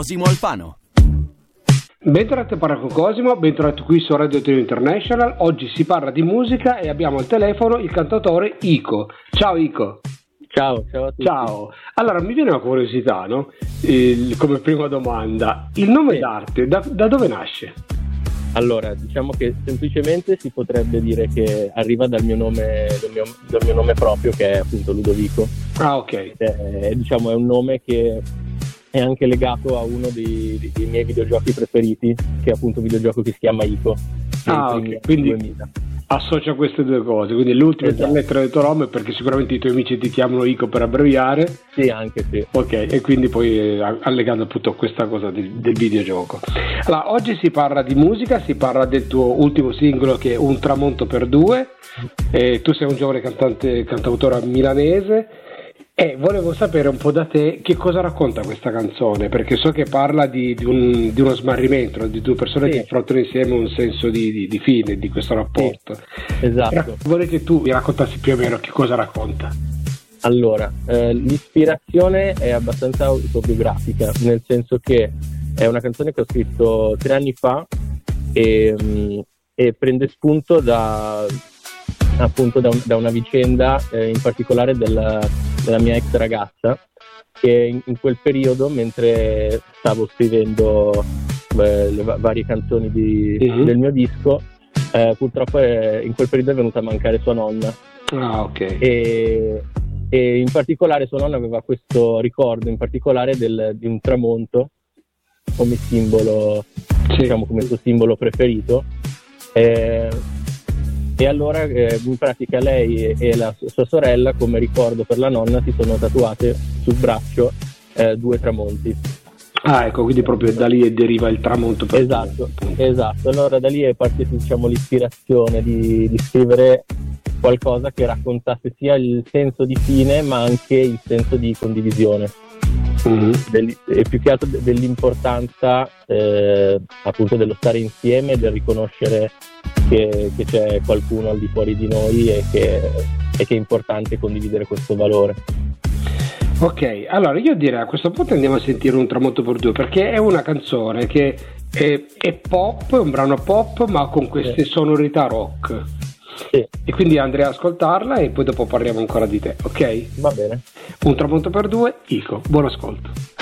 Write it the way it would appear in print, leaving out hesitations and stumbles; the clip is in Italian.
Cosimo Alfano. Bentornati a Parla con Cosimo, bentornati qui su Radio Trio International. Oggi si parla di musica e abbiamo al telefono il cantautore Ico. Ciao Ico. Ciao a tutti. Ciao. Allora, mi viene una curiosità, no? Come prima domanda, il nome d'arte da dove nasce? Allora, diciamo che semplicemente si potrebbe dire che arriva dal mio nome proprio, che è appunto Ludovico. Ah, ok. Diciamo è un nome che è anche legato a uno dei miei videogiochi preferiti, che è appunto un videogioco che si chiama Ico. Ah, ok. Quindi associa queste due cose, quindi l'ultima lettera del tuo nome, perché sicuramente i tuoi amici ti chiamano Ico per abbreviare. Sì, anche sì. Ok, e quindi poi allegando appunto questa cosa del videogioco. Allora, oggi si parla di musica, si parla del tuo ultimo singolo che è Un tramonto per due. Tu sei un giovane cantautore milanese. E volevo sapere un po' da te che cosa racconta questa canzone, perché so che parla di uno smarrimento, di due persone che affrontano insieme un senso di fine di questo rapporto. Sì, esatto. Vorrei che tu mi raccontassi più o meno che cosa racconta. Allora, l'ispirazione è abbastanza autobiografica, nel senso che è una canzone che ho scritto 3 anni fa e prende spunto da una vicenda, in particolare della mia ex ragazza, che in quel periodo, mentre stavo scrivendo le varie canzoni del mio disco, purtroppo in quel periodo è venuta a mancare sua nonna. Ah, ok. E in particolare sua nonna aveva questo ricordo in particolare di un tramonto come simbolo, diciamo come suo simbolo preferito. E allora in pratica lei e la sua sorella, come ricordo per la nonna, si sono tatuate sul braccio 2 tramonti. Ah, ecco, quindi proprio da lì deriva il tramonto per esatto. Allora da lì è partita, diciamo, l'ispirazione di scrivere qualcosa che raccontasse sia il senso di fine ma anche il senso di condivisione. E più che altro dell'importanza appunto dello stare insieme, del riconoscere che c'è qualcuno al di fuori di noi e che è importante condividere questo valore. Ok, allora io direi a questo punto andiamo a sentire Un tramonto per due, perché è una canzone che è pop, è un brano pop ma con queste sonorità rock. Sì. E quindi andrei ad ascoltarla e poi dopo parliamo ancora di te, ok? Va bene. Un tramonto per due, Ico, buon ascolto.